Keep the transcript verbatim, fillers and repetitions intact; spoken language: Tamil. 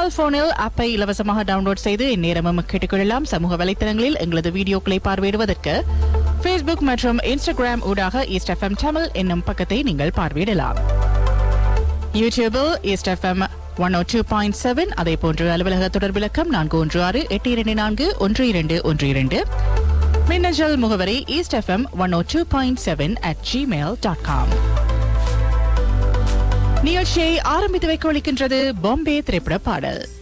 செல்போனில் ஆப்பை இலவசமாக டவுன்லோட் செய்து நேரமும் கேட்டுக்கொள்ளலாம். சமூக வலைத்தளங்களில் எங்களது வீடியோக்களை பார்வையிடுவதற்கு Facebook மற்றும் இன்ஸ்டாகிராம் ஊடாக ஈஸ்ட் எஃப்எம் தமிழ் என்னும் பக்கத்தை நீங்கள் பார்வையிடலாம். யூடியூபில் ஈஸ்ட் எஃப்எம் ஒன் ஓ டூ பாயிண்ட் செவன், அதே போன்று அலுவலக தொடர்பிலக்கம் நான்கு ஒன்று ஆறு எட்டு இரண்டு நான்கு ஒன்று இரண்டு ஒன்று இரண்டு. மின்னஞ்சல் முகவரி east FM one O two point seven at Gmail dot com. நிகழ்ச்சியை ஆரம்பித்து வைக்க ஒலிக்கின்றது பாம்பே திரைப்பட பாடல்.